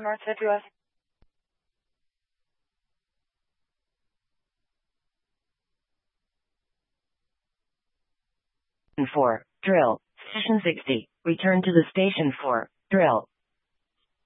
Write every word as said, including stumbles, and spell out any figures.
North F U S. four. Drill. Station sixty. Return to the station for drill.